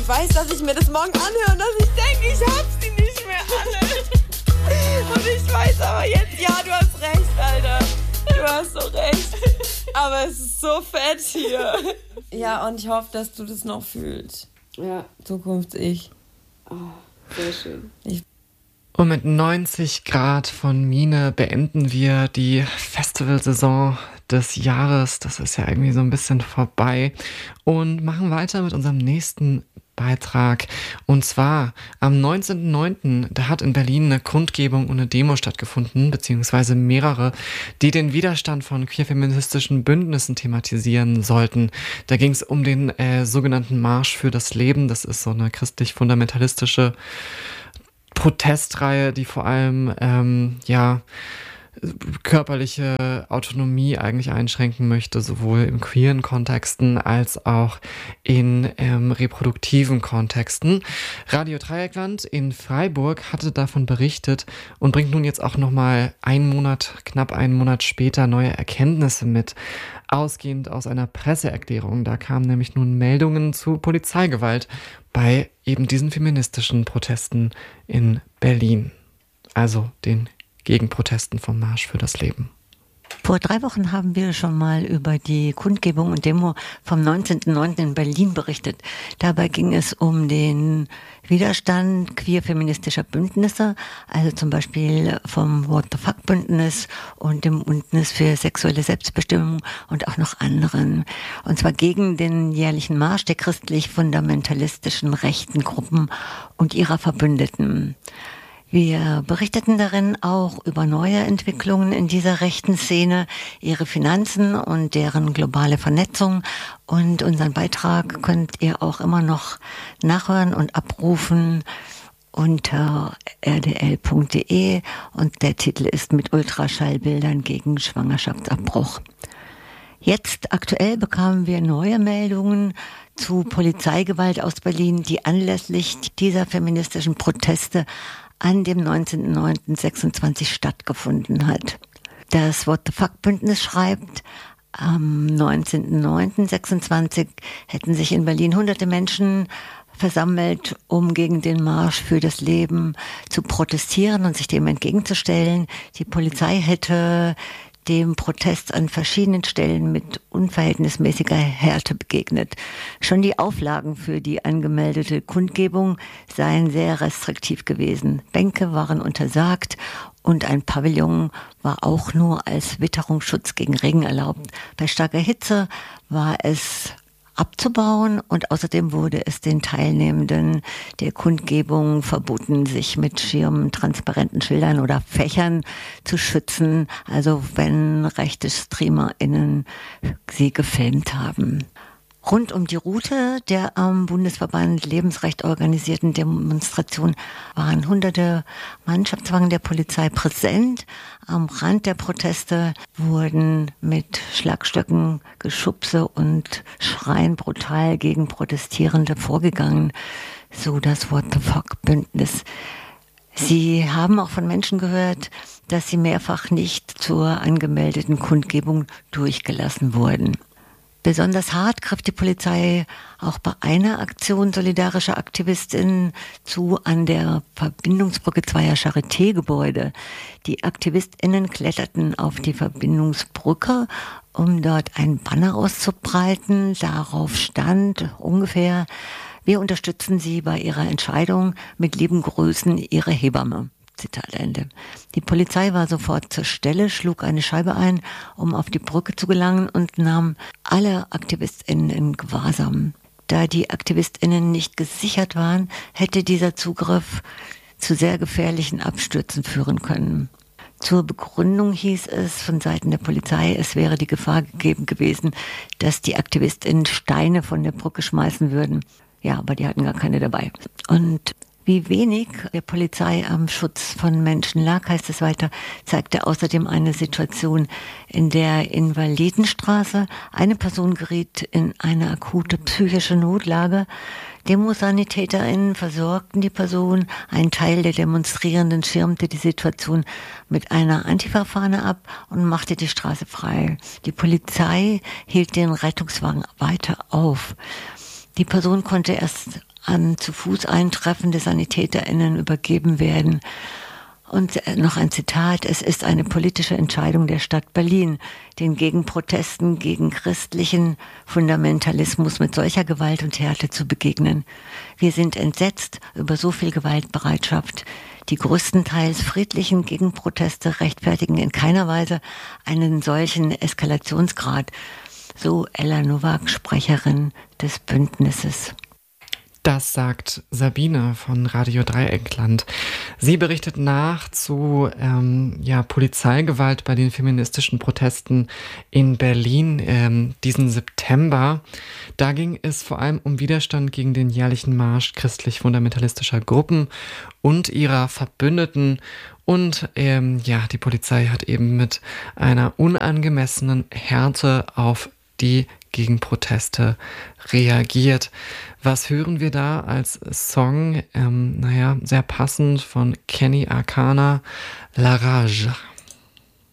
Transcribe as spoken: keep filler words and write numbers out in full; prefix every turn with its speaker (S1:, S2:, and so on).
S1: weiß, dass ich mir das morgen anhöre und dass ich denke, ich hab sie nicht mehr alle. Und ich weiß aber jetzt, ja, du hast recht, Alter. Du hast so recht. Aber es ist so fett hier. Ja, und ich hoffe, dass du das noch fühlst.
S2: Ja.
S1: Zukunfts-Ich.
S2: Oh, sehr schön.
S1: Ich
S3: Und mit neunzig Grad von Mine beenden wir die Festivalsaison des Jahres. Das ist ja irgendwie so ein bisschen vorbei. Und machen weiter mit unserem nächsten Beitrag. Und zwar am neunzehnten neunten Da hat in Berlin eine Kundgebung und eine Demo stattgefunden, beziehungsweise mehrere, die den Widerstand von queer-feministischen Bündnissen thematisieren sollten. Da ging es um den äh, sogenannten Marsch für das Leben. Das ist so eine christlich-fundamentalistische Protestreihe, die vor allem ähm, ja körperliche Autonomie eigentlich einschränken möchte, sowohl in queeren Kontexten als auch in ähm, reproduktiven Kontexten. Radio Dreieckland in Freiburg hatte davon berichtet und bringt nun jetzt auch nochmal einen Monat, knapp einen Monat später neue Erkenntnisse mit, ausgehend aus einer Presseerklärung. Da kamen nämlich nun Meldungen zu Polizeigewalt bei eben diesen feministischen Protesten in Berlin, also den Gegenprotesten vom Marsch für das Leben.
S4: Vor drei Wochen haben wir schon mal über die Kundgebung und Demo vom neunzehnten neunten in Berlin berichtet. Dabei ging es um den Widerstand queer-feministischer Bündnisse, also zum Beispiel vom What the Fuck Bündnis und dem Bündnis für sexuelle Selbstbestimmung und auch noch anderen. Und zwar gegen den jährlichen Marsch der christlich-fundamentalistischen rechten Gruppen und ihrer Verbündeten. Wir berichteten darin auch über neue Entwicklungen in dieser rechten Szene, ihre Finanzen und deren globale Vernetzung. Und unseren Beitrag könnt ihr auch immer noch nachhören und abrufen unter r d l punkt d e und der Titel ist mit Ultraschallbildern gegen Schwangerschaftsabbruch. Jetzt aktuell bekamen wir neue Meldungen zu Polizeigewalt aus Berlin, die anlässlich dieser feministischen Proteste an dem neunzehnten neunten sechsundzwanzig stattgefunden hat. Das What the Fuck Bündnis schreibt, am neunzehnten neunten sechsundzwanzig hätten sich in Berlin hunderte Menschen versammelt, um gegen den Marsch für das Leben zu protestieren und sich dem entgegenzustellen. Die Polizei hätte dem Protest an verschiedenen Stellen mit unverhältnismäßiger Härte begegnet. Schon die Auflagen für die angemeldete Kundgebung seien sehr restriktiv gewesen. Bänke waren untersagt und ein Pavillon war auch nur als Witterungsschutz gegen Regen erlaubt. Bei starker Hitze war es abzubauen und außerdem wurde es den Teilnehmenden der Kundgebung verboten, sich mit Schirmen, transparenten Schildern oder Fächern zu schützen, also wenn rechte StreamerInnen sie gefilmt haben. Rund um die Route der am Bundesverband Lebensrecht organisierten Demonstration waren hunderte Mannschaftswagen der Polizei präsent. Am Rand der Proteste wurden mit Schlagstöcken, Geschubse und Schreien brutal gegen Protestierende vorgegangen, so das What the Fuck Bündnis. Sie haben auch von Menschen gehört, dass sie mehrfach nicht zur angemeldeten Kundgebung durchgelassen wurden. Besonders hart griff die Polizei auch bei einer Aktion solidarischer AktivistInnen zu an der Verbindungsbrücke zweier Charité-Gebäude. Die AktivistInnen kletterten auf die Verbindungsbrücke, um dort ein Banner auszubreiten. Darauf stand ungefähr: Wir unterstützen Sie bei Ihrer Entscheidung, mit lieben Grüßen, Ihre Hebamme. Zitat Ende. Die Polizei war sofort zur Stelle, schlug eine Scheibe ein, um auf die Brücke zu gelangen und nahm alle AktivistInnen in Gewahrsam. Da die AktivistInnen nicht gesichert waren, hätte dieser Zugriff zu sehr gefährlichen Abstürzen führen können. Zur Begründung hieß es von Seiten der Polizei, es wäre die Gefahr gegeben gewesen, dass die AktivistInnen Steine von der Brücke schmeißen würden. Ja, aber die hatten gar keine dabei. Und wie wenig der Polizei am Schutz von Menschen lag, heißt es weiter, zeigte außerdem eine Situation in der Invalidenstraße. Eine Person geriet in eine akute psychische Notlage. DemosanitäterInnen versorgten die Person. Ein Teil der Demonstrierenden schirmte die Situation mit einer Antifa-Fahne ab und machte die Straße frei. Die Polizei hielt den Rettungswagen weiter auf. Die Person konnte erst an zu Fuß eintreffende SanitäterInnen übergeben werden. Und noch ein Zitat: Es ist eine politische Entscheidung der Stadt Berlin, den Gegenprotesten gegen christlichen Fundamentalismus mit solcher Gewalt und Härte zu begegnen. Wir sind entsetzt über so viel Gewaltbereitschaft. Die größtenteils friedlichen Gegenproteste rechtfertigen in keiner Weise einen solchen Eskalationsgrad, so Ella Nowak, Sprecherin des Bündnisses.
S3: Das sagt Sabine von Radio Dreieckland. Sie berichtet nach zu ähm, ja, Polizeigewalt bei den feministischen Protesten in Berlin ähm, diesen September. Da ging es vor allem um Widerstand gegen den jährlichen Marsch christlich-fundamentalistischer Gruppen und ihrer Verbündeten. Und ähm, ja, die Polizei hat eben mit einer unangemessenen Härte auf die Gegenproteste reagiert. Was hören wir da als Song? Ähm, naja, sehr passend von Kenny Arcana, La Rage.